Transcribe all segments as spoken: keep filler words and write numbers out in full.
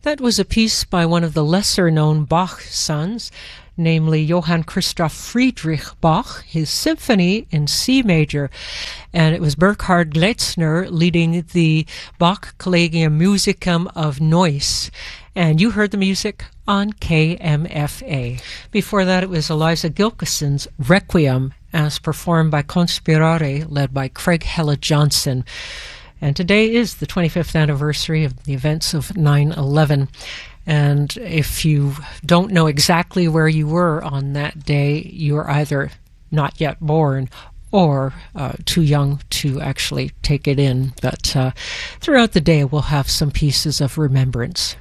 That was a piece by one of the lesser-known Bach sons, namely Johann Christoph Friedrich Bach, his symphony in C major. And it was Burkhard Gleitzner leading the Bach Collegium Musicum of Neuss. And you heard the music on K M F A. Before that, it was Eliza Gilkison's Requiem, as performed by Conspirare, led by Craig Hella Johnson. And today is the twenty-fifth anniversary of the events of nine eleven. And if you don't know exactly where you were on that day, you're either not yet born or uh, too young to actually take it in. But uh, throughout the day, we'll have some pieces of remembrance.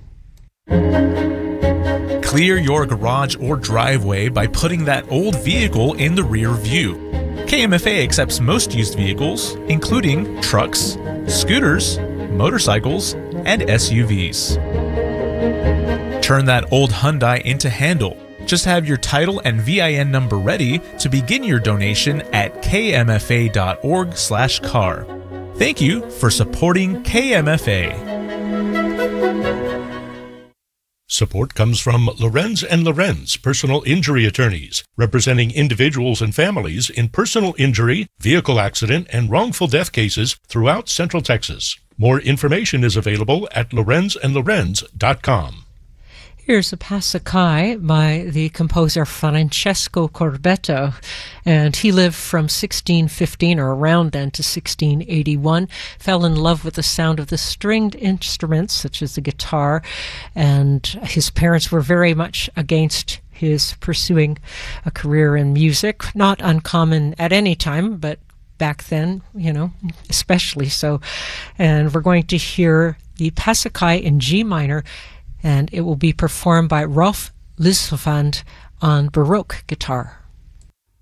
Clear your garage or driveway by putting that old vehicle in the rear view. K M F A accepts most used vehicles, including trucks, scooters, motorcycles, and S U Vs. Turn that old Hyundai into handle. Just have your title and V I N number ready to begin your donation at k m f a dot org slash car. Thank you for supporting K M F A. Support comes from Lorenz and Lorenz, personal injury attorneys, representing individuals and families in personal injury, vehicle accident, and wrongful death cases throughout Central Texas. More information is available at lorenz and lorenz dot com. Here's a Passacae by the composer Francesco Corbetto, and he lived from sixteen fifteen or around then to sixteen eighty-one, fell in love with the sound of the stringed instruments such as the guitar, and his parents were very much against his pursuing a career in music, not uncommon at any time, but back then, you know, especially so. And we're going to hear the Passacae in G minor, and it will be performed by Rolf Lissophand on Baroque guitar.